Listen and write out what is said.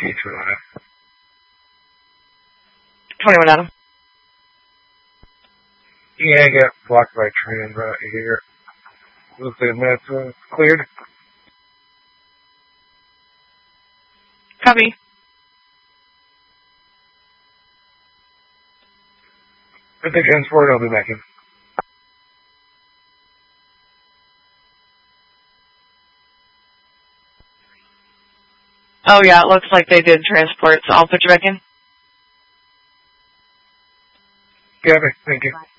K2 21 Adam. Yeah, I got blocked by train right here. Looks like that's cleared. Copy. If they transport, I'll be back in. Oh yeah, it looks like they did transport, so I'll put you back in. Yeah, thank you.